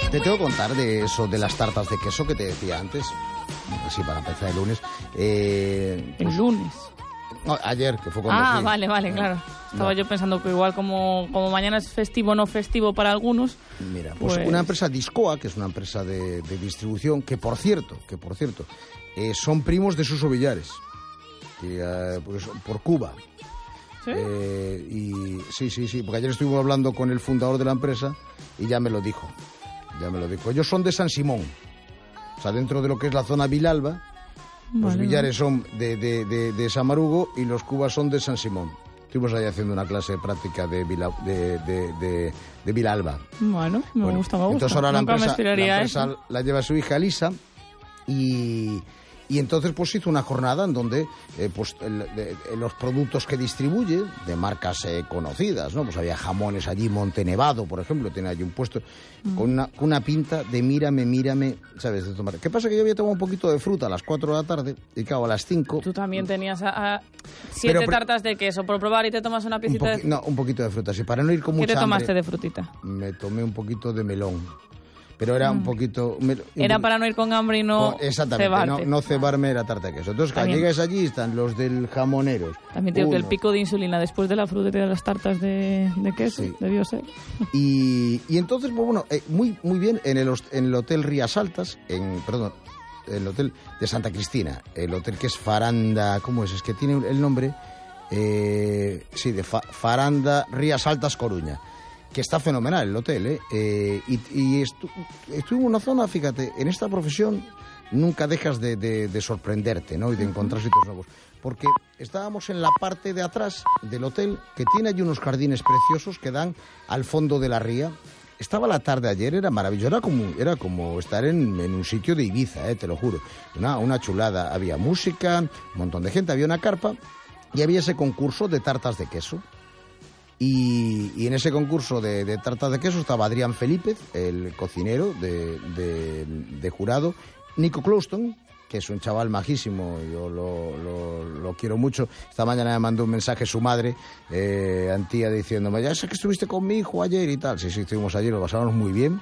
Te tengo que contar de eso, de las tartas de queso que te decía antes. Sí, para empezar el lunes. ¿El lunes? No, ayer, que fue cuando fui. Vale, claro. Estaba yo pensando que igual como mañana es festivo, no festivo para algunos. Mira, pues una empresa Discoa, que es una empresa de distribución, que por cierto, son primos de Suso Villares, por Cuba. ¿Sí? Y sí, porque ayer estuvimos hablando con el fundador de la empresa y ya me lo dijo. Ellos son de San Simón, o sea, dentro de lo que es la zona Vilalba. Los Villares son de Samarugo y los Cubas son de San Simón. Estuvimos ahí haciendo una clase de práctica de Vilalba. Bueno, me gusta. Entonces ahora la empresa eso. La lleva su hija Elisa y entonces pues hizo una jornada en donde los productos que distribuye de marcas conocidas, ¿no? Pues había jamones allí, Montenevado, por ejemplo, tiene allí un puesto con una pinta de mírame, ¿sabes? De tomar. ¿Qué pasa? Que yo había tomado un poquito de fruta a las 4 de la tarde y claro, a las 5... Tú también tenías 7 tartas de queso por probar y te tomas una piecita de... No, un poquito de fruta, sí, para no ir con mucha hambre. ¿Qué te tomaste de frutita? Me tomé un poquito de melón. Pero era un poquito... Era para no ir con hambre y no exactamente, no cebarme la tarta de queso. Entonces, cuando llegas allí, están los del jamoneros. También te digo que el pico de insulina después de la fruta y de las tartas de queso debió ser. Y entonces, pues bueno, muy bien, en el Hotel Rías Altas, el Hotel de Santa Cristina, el hotel que es Faranda... ¿Cómo es? Es que tiene el nombre... de Faranda Rías Altas Coruña. Que está fenomenal el hotel, y estuve en una zona, fíjate, en esta profesión nunca dejas de sorprenderte, ¿no? Y de encontrar sitios nuevos. Porque estábamos en la parte de atrás del hotel, que tiene allí unos jardines preciosos que dan al fondo de la ría. Estaba la tarde ayer, era maravilloso, era como estar en un sitio de Ibiza, te lo juro. Una chulada, había música, un montón de gente, había una carpa y había ese concurso de tartas de queso. Y en ese concurso de tartas de queso estaba Adrián Felipe, el cocinero de jurado, Nico Clouston, que es un chaval majísimo, yo lo quiero mucho. Esta mañana me mandó un mensaje su madre, Antía, diciéndome, ya sé que estuviste con mi hijo ayer y tal. Sí, estuvimos ayer, lo pasamos muy bien.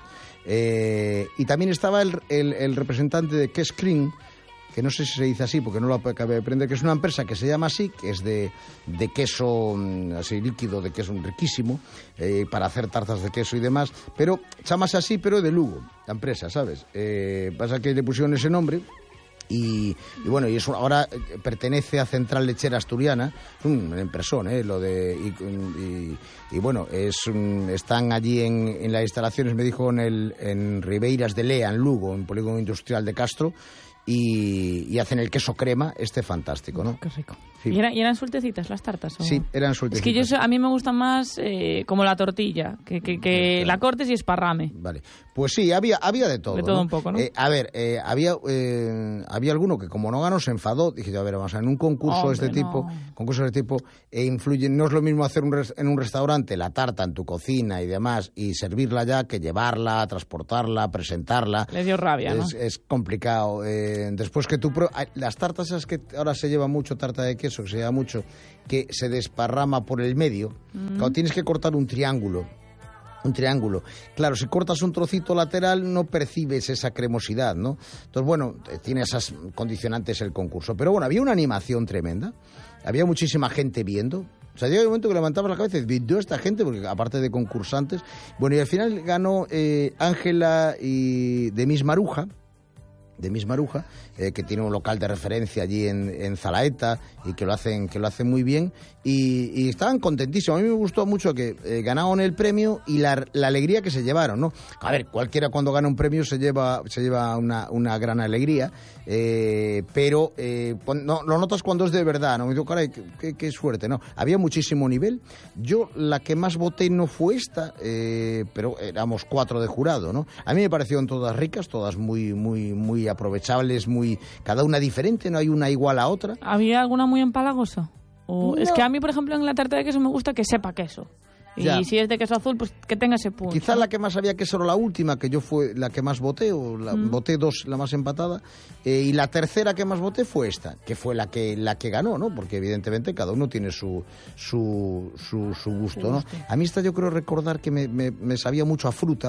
Y también estaba el representante de Queso Cream, que no sé si se dice así porque no lo acabé de aprender, que es una empresa que se llama así, que es de queso así líquido, de queso riquísimo, para hacer tartas de queso y demás, pero chámase así, pero de Lugo, la empresa, ¿sabes? Pasa que le pusieron ese nombre. Y bueno, y eso ahora pertenece a Central Lechera Asturiana, es un empresón, y bueno, están allí en las instalaciones, me dijo, en Ribeiras de Lea, en Lugo, en Polígono Industrial de Castro. Y hacen el queso crema, fantástico, ¿no? Qué rico. Sí. ¿Y eran sueltecitas las tartas? ¿O? Sí, eran sueltecitas. Es que a mí me gustan más como la tortilla, que la cortes y esparrame. Vale, pues sí, había de todo. De todo, ¿no? un poco, ¿no? Había alguno que como no ganó se enfadó. Dije, a ver, vamos a en un concurso de este tipo, influyen, no es lo mismo hacer en un restaurante la tarta en tu cocina y demás, y servirla ya, que llevarla, transportarla, presentarla. Les dio rabia, ¿no? Es complicado. Después que las tartas esas que ahora se lleva mucho, tarta de queso, que se lleva mucho, que se desparrama por el medio, cuando tienes que cortar un triángulo. Claro, si cortas un trocito lateral no percibes esa cremosidad, ¿no? Entonces, bueno, tiene esas condicionantes el concurso. Pero bueno, había una animación tremenda, había muchísima gente viendo. O sea, llega un momento que levantabas la cabeza y dices, ¿viendo esta gente? Porque aparte de concursantes... Bueno, y al final ganó Ángela y Demis Maruja, que tiene un local de referencia allí en Zalaeta y que lo hacen muy bien y estaban contentísimos. A mí me gustó mucho que ganaron el premio y la alegría que se llevaron, ¿no? A ver, cualquiera cuando gana un premio se lleva una gran alegría, pero no, lo notas cuando es de verdad, ¿no? Me digo, caray, qué suerte, ¿no? Había muchísimo nivel. Yo la que más voté no fue esta, pero éramos 4 de jurado, ¿no? A mí me parecieron todas ricas, todas muy aprovechables, cada una diferente, no hay una igual a otra. ¿Había alguna muy empalagosa? No. Es que a mí, por ejemplo, en la tarta de queso me gusta que sepa queso. Ya. Y si es de queso azul, pues que tenga ese punto. Quizás la que más sabía queso era la última, que yo fue la que más voté, voté 2, la más empatada, y la tercera que más voté fue esta, que fue la que ganó, ¿no? Porque evidentemente cada uno tiene su gusto, ¿no? A mí esta yo creo recordar que me sabía mucho a fruta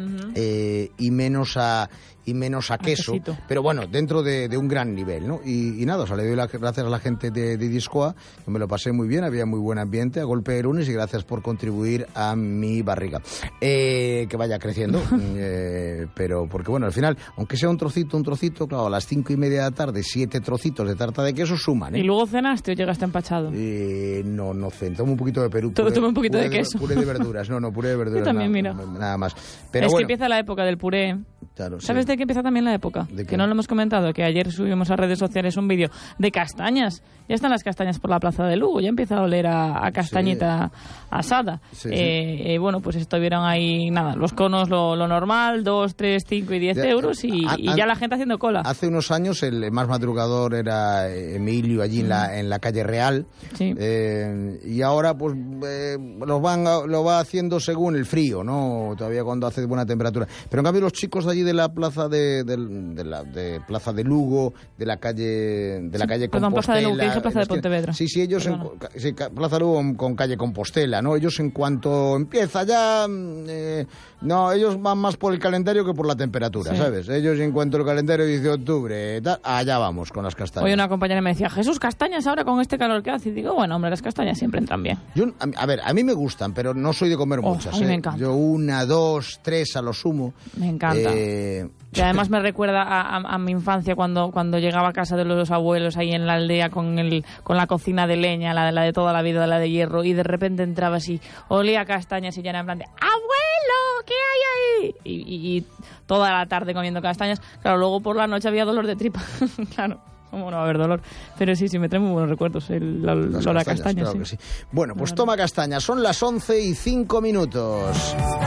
y menos a queso, quesito. pero bueno, dentro de un gran nivel, ¿no? Y nada, o sea, le doy las gracias a la gente de Discoa, que me lo pasé muy bien, había muy buen ambiente, a golpe de lunes, y gracias por contribuir a mi barriga. Que vaya creciendo, pero porque bueno, al final, aunque sea un trocito, claro, a las 5:30 de la tarde, 7 trocitos de tarta de queso suman, ¿eh? ¿Y luego cenaste o llegaste empachado? No cené, tomo un poquito de Perú. Tomé un poquito de queso. Puré de verduras, puré de verduras. Yo también, mira. Nada más. Pero es bueno, que empieza la época del puré. Claro, ¿Sabes de qué empieza también la época? ¿De qué? Que no lo hemos comentado, que ayer subimos a redes sociales un vídeo de castañas. Ya están las castañas por la plaza de Lugo, ya empieza a oler a castañita asada. Sí. Bueno, pues estuvieron ahí, nada, los conos lo normal, 2, 3, 5 y 10 euros y ya la gente haciendo cola. Hace unos años el más madrugador era Emilio, allí en la calle Real. Sí. Y ahora pues lo va haciendo según el frío, ¿no? Todavía cuando hace buena temperatura. Pero en cambio los chicos de allí de la plaza de Plaza de Lugo, de la calle Compostela. Plaza de Lugo, que dije Plaza de Pontevedra. Sí, ellos Plaza de Lugo con calle Compostela, ¿no? Ellos en cuanto empieza ya, no, ellos van más por el calendario que por la temperatura, ¿sabes? Ellos en cuanto el calendario dice octubre, allá vamos con las castañas. Hoy una compañera me decía, Jesús, castañas ahora con este calor que hace. Y digo, bueno, hombre, las castañas siempre entran bien. A mí me gustan, pero no soy de comer muchas. A mí me encanta. Yo 1, 2, 3 a lo sumo. Me encanta. Y además me recuerda a mi infancia cuando llegaba a casa de los abuelos ahí en la aldea con la cocina de leña, la de toda la vida, la de hierro, y de repente entraba así, olía a castañas y ya era en plan de ¡abuelo! ¿Qué hay ahí? Y toda la tarde comiendo castañas. Claro, luego por la noche había dolor de tripa. Claro. ¿Cómo no va a haber dolor? Pero sí, me trae muy buenos recuerdos el olor a castañas. Claro que sí. Bueno, pues toma castañas. Son las 11:05.